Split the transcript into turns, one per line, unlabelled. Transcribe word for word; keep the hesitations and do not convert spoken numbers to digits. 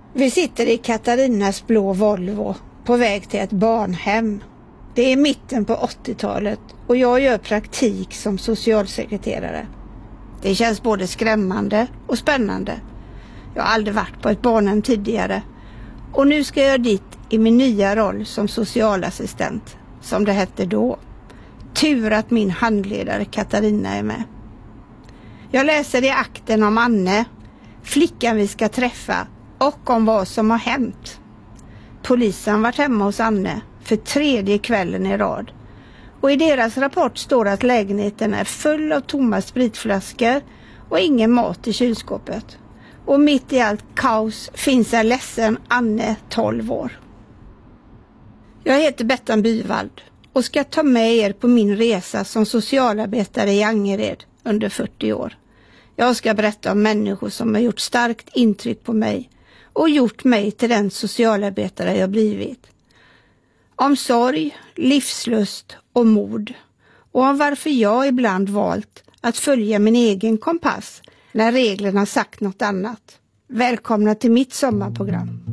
Vi sitter i Katarinas blå Volvo på väg till ett barnhem. Det är mitten på åttiotalet och jag gör praktik som socialsekreterare. Det känns både skrämmande och spännande. Jag har aldrig varit på ett barnhem tidigare och nu ska jag dit i min nya roll som socialassistent, som det hette då. Tur att min handledare Katarina är med. Jag läser i akten om Anne, flickan vi ska träffa, och om vad som har hänt. Polisen varit hemma hos Anne för tredje kvällen i rad. Och i deras rapport står att lägenheten är full av tomma spritflaskor och ingen mat i kylskåpet. Och mitt i allt kaos finns en ledsen Anne, tolv år. Jag heter Bettan Byvald och ska ta med er på min resa som socialarbetare i Angered under fyrtio år. Jag ska berätta om människor som har gjort starkt intryck på mig och gjort mig till den socialarbetare jag blivit. Om sorg, livslust och mod. Och om varför jag ibland valt att följa min egen kompass när reglerna sagt något annat. Välkomna till mitt sommarprogram.